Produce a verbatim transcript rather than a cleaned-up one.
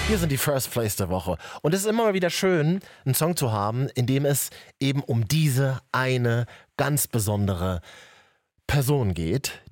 Hier sind die First Place der Woche. Und es ist immer mal wieder schön, einen Song zu haben, in dem es eben um diese eine ganz besondere Person geht,